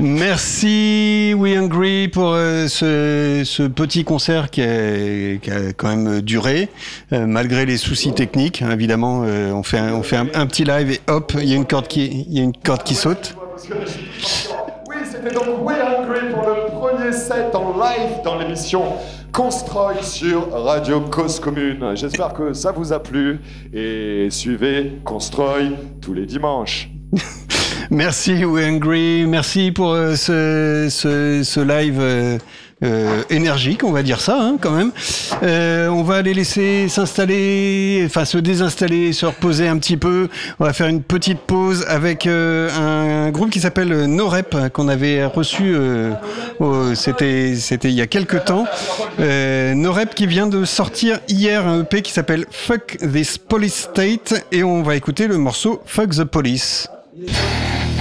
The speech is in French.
Merci We Hungry pour ce petit concert qui a quand même duré, malgré les soucis techniques. Évidemment, on fait un petit live et hop, il y a une corde qui saute. Oui, c'était donc We Hungry pour le premier set en live dans l'émission Constroy sur Radio Cause Commune. J'espère que ça vous a plu et suivez Constroy tous les dimanches. Merci We Hungry, merci pour ce live énergique, on va dire ça quand même. On va les laisser se désinstaller, se reposer un petit peu. On va faire une petite pause avec un groupe qui s'appelle No Rep qu'on avait reçu, c'était il y a quelques temps. No Rep qui vient de sortir hier un EP qui s'appelle Fuck This Police State et on va écouter le morceau Fuck the Police.